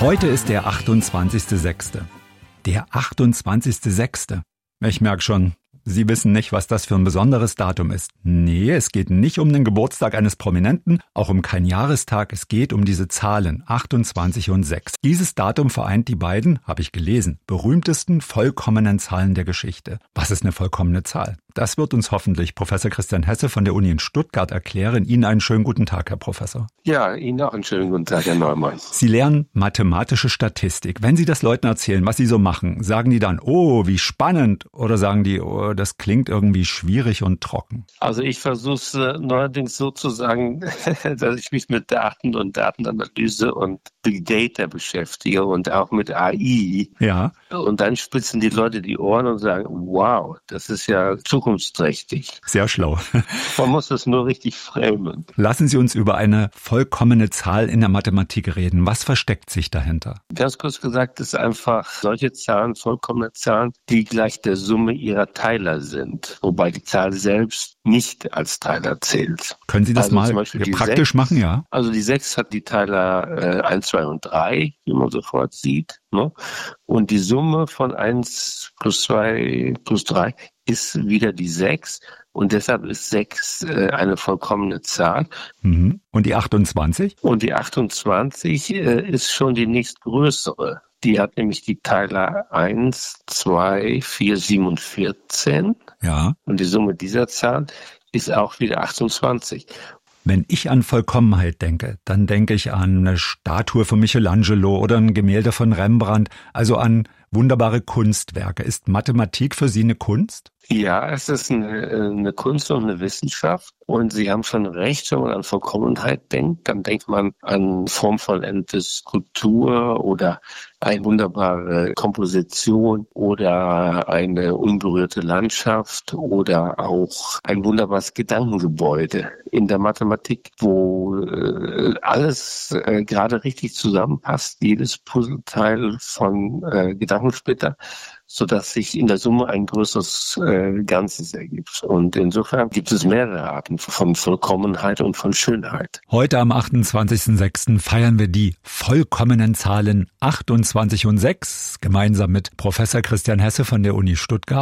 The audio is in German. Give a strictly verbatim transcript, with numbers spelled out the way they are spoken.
Heute ist der achtundzwanzigster sechster Der achtundzwanzigster sechster Ich merke schon, Sie wissen nicht, was das für ein besonderes Datum ist. Nee, es geht nicht um den Geburtstag eines Prominenten, auch um keinen Jahrestag. Es geht um diese Zahlen, achtundzwanzig und sechs. Dieses Datum vereint die beiden, habe ich gelesen, berühmtesten vollkommenen Zahlen der Geschichte. Was ist eine vollkommene Zahl? Das wird uns hoffentlich Professor Christian Hesse von der Uni in Stuttgart erklären. Ihnen einen schönen guten Tag, Herr Professor. Ja, Ihnen auch einen schönen guten Tag, Herr Neumann. Sie lernen mathematische Statistik. Wenn Sie das Leuten erzählen, was Sie so machen, sagen die dann, oh, wie spannend, oder sagen die, oh, das klingt irgendwie schwierig und trocken? Also ich versuche es äh, neuerdings so zu sagen, dass ich mich mit Daten und Datenanalyse und Big Data beschäftige und auch mit A I. Ja. Und dann spitzen die Leute die Ohren und sagen, wow, das ist ja zukunftsträchtig. Sehr schlau. Man muss es nur richtig framen. Lassen Sie uns über eine vollkommene Zahl in der Mathematik reden. Was versteckt sich dahinter? Ganz kurz gesagt ist einfach solche Zahlen, vollkommene Zahlen, die gleich der Summe ihrer Teiler sind. Wobei die Zahl selbst nicht als Teiler zählt. Können Sie das also mal zum Beispiel praktisch sechs, machen, ja? Also die sechs hat die Teiler äh, eins, zwei und drei, wie man sofort sieht. Ne? Und die Summe von eins plus zwei plus drei ist wieder die sechs. Und deshalb ist sechs äh, eine vollkommene Zahl. Mhm. Und die achtundzwanzig? Und die achtundzwanzig äh, ist schon die nächstgrößere. Die hat nämlich die Teiler eins, zwei, vier, sieben und vierzehn. Ja. Und die Summe dieser Zahlen ist auch wieder achtundzwanzig. Wenn ich an Vollkommenheit denke, dann denke ich an eine Statue von Michelangelo oder ein Gemälde von Rembrandt, also an wunderbare Kunstwerke. Ist Mathematik für Sie eine Kunst? Ja, es ist eine, eine Kunst und eine Wissenschaft. Und Sie haben schon recht, wenn man an Vollkommenheit denkt, dann denkt man an formvollendete Skulptur oder eine wunderbare Komposition oder eine unberührte Landschaft oder auch ein wunderbares Gedankengebäude in der Mathematik, wo äh, alles äh, gerade richtig zusammenpasst, jedes Puzzleteil von äh, Gedankensplitter, sodass sich in der Summe ein größeres äh, Ganzes ergibt. Und insofern gibt es mehrere Arten von Vollkommenheit und von Schönheit. Heute am achtundzwanzigster sechster feiern wir die vollkommenen Zahlen achtundzwanzig und sechs gemeinsam mit Professor Christian Hesse von der Uni Stuttgart.